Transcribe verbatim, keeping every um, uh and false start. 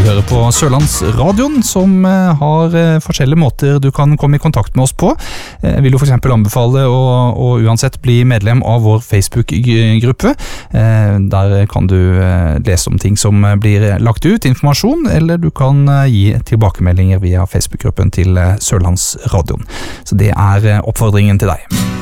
hører på Sørlandsradioen, som har forskjellige måter du kan komme i kontakt med oss på. Jeg vil jo for eksempel anbefale å, å uansett bli medlem av vår Facebook-gruppe. Der kan du lese om ting som blir lagt ut, informasjon, eller du kan gi tilbakemeldinger via Facebook-gruppen til Sørlandsradioen. Så det er oppfordringen til deg.